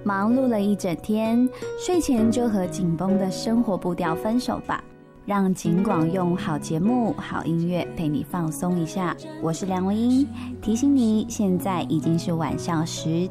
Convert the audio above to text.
忙碌了一整天，睡前就和紧绷的生活步调分手吧，让景广用好节目、好音乐陪你放松一下。我是梁文音，提醒你，现在已经是晚上10